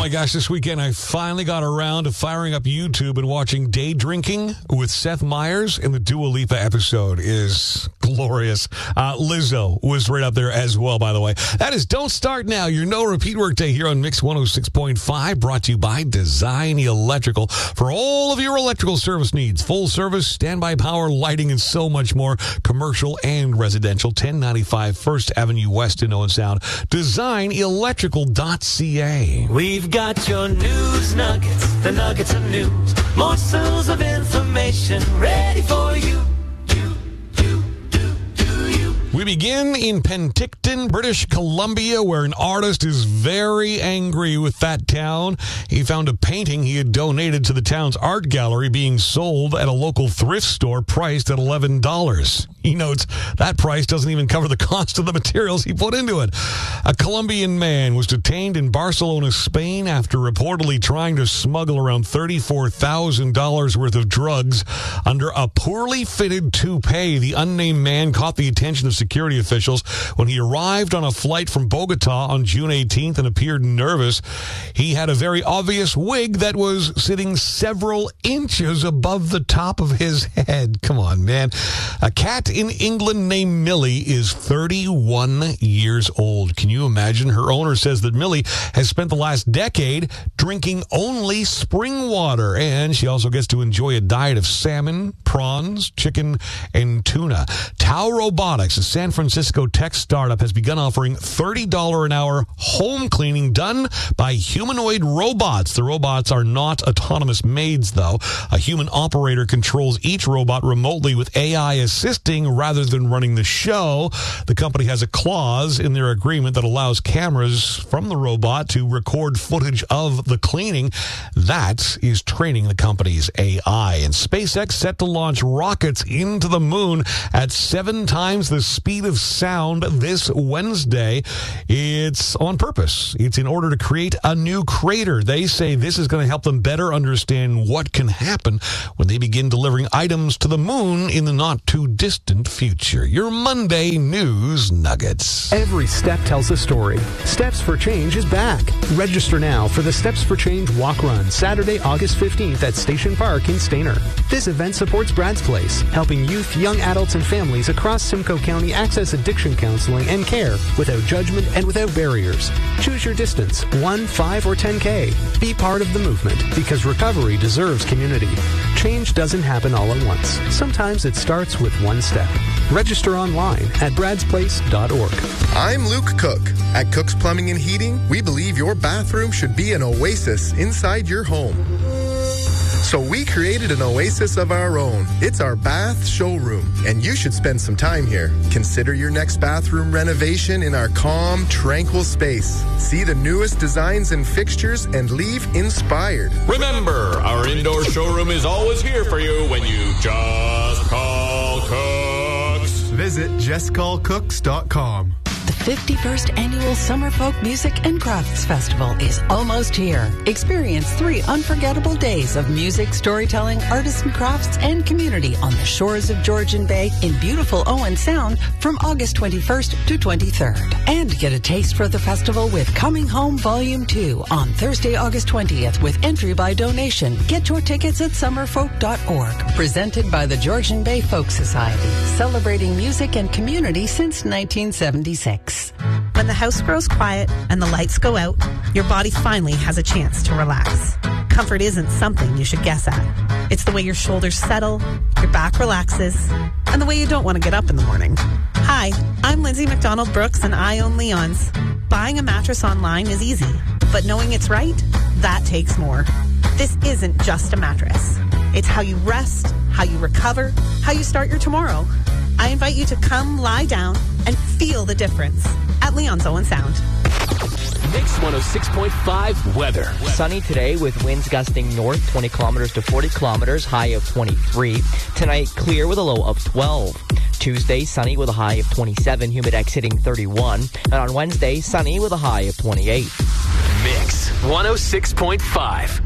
my gosh, this weekend I finally got around to firing up YouTube and watching Day Drinking with Seth Meyers, and the Dua Lipa episode is glorious. Lizzo was right up there as well, by the way. That is Don't Start Now, your no repeat workday here on Mix 106.5, brought to you by Design Electrical. For all of your electrical service needs, full service, standby power, lighting, and so much more, commercial and residential, 1095 First Avenue West in Owen Sound. DesignElectrical.ca. We've got your news nuggets, the nuggets of news, morsels of information ready for you. We begin in Penticton, British Columbia, where an artist is very angry with that town. He found a painting he had donated to the town's art gallery being sold at a local thrift store priced at $11. He notes that price doesn't even cover the cost of the materials he put into it. A Colombian man was detained in Barcelona, Spain, after reportedly trying to smuggle around $34,000 worth of drugs under a poorly fitted toupee. The unnamed man caught the attention of security officials when he arrived on a flight from Bogota on June 18th and appeared nervous. He had a very obvious wig that was sitting several inches above the top of his head. Come on, man. A cat in England named Millie is 31 years old. Can you imagine? Her owner says that Millie has spent the last decade drinking only spring water, and she also gets to enjoy a diet of salmon, prawns, chicken, and tuna. Tau Robotics, a San Francisco tech startup, has begun offering $30 an hour home cleaning done by humanoid robots. The robots are not autonomous maids, though. A human operator controls each robot remotely with AI assisting rather than running the show. The company has a clause in their agreement that allows cameras from the robot to record footage of the cleaning. That is training the company's AI. And SpaceX set to launch rockets into the moon at 7 times the speed of sound this Wednesday. It's on purpose. It's in order to create a new crater. They say this is going to help them better understand what can happen when they begin delivering items to the moon in the not too distant future. Your Monday news nuggets. Every step tells a story. Steps for Change is back. Register now for the Steps for Change Walk Run, Saturday, August 15th at Station Park in Stayner. This event supports Brad's Place, helping youth, young adults, and families across Simcoe County access addiction counseling and care without judgment and without barriers. Choose your distance, 1, 5, or 10K. Be part of the movement, because recovery deserves community. Change doesn't happen all at once. Sometimes it starts with one step. Register online at bradsplace.org. I'm Luke Cook. At Cook's Plumbing and Heating, we believe your bathroom should be an oasis inside your home. So we created an oasis of our own. It's our bath showroom, and you should spend some time here. Consider your next bathroom renovation in our calm, tranquil space. See the newest designs and fixtures and leave inspired. Remember, our indoor showroom is always here for you when you just call Cooks. Visit justcallcooks.com. The 51st Annual Summer Folk Music and Crafts Festival is almost here. Experience 3 unforgettable days of music, storytelling, artisan crafts, and community on the shores of Georgian Bay in beautiful Owen Sound from August 21st to 23rd. And get a taste for the festival with Coming Home Volume 2 on Thursday, August 20th with entry by donation. Get your tickets at summerfolk.org. Presented by the Georgian Bay Folk Society, celebrating music and community since 1976. When the house grows quiet and the lights go out, your body finally has a chance to relax. Comfort isn't something you should guess at. It's the way your shoulders settle, your back relaxes, and the way you don't want to get up in the morning. Hi, I'm Lindsay McDonald Brooks and I own Leon's. Buying a mattress online is easy, but knowing it's right, that takes more. This isn't just a mattress. It's how you rest, how you recover, how you start your tomorrow. I invite you to come lie down and feel the difference at Leon's Owen Sound. Mix 106.5 weather. Sunny today with winds gusting north 20 kilometers to 40 kilometers, high of 23. Tonight, clear with a low of 12. Tuesday, sunny with a high of 27, humidex hitting 31. And on Wednesday, sunny with a high of 28. Mix 106.5.